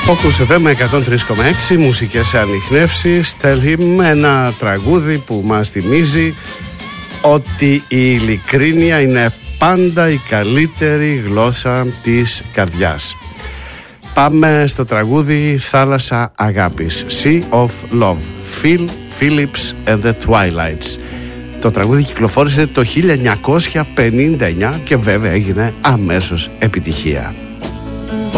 Focus FM 103,6, μουσικές ανιχνεύσεις. Tell him, ένα τραγούδι που μας θυμίζει ότι η ειλικρίνεια είναι πάντα η καλύτερη γλώσσα της καρδιάς. Πάμε στο τραγούδι Θάλασσα Αγάπης, Sea of Love, Phil Phillips and the Twilights. Το τραγούδι κυκλοφόρησε το 1959 και βέβαια έγινε αμέσως επιτυχία.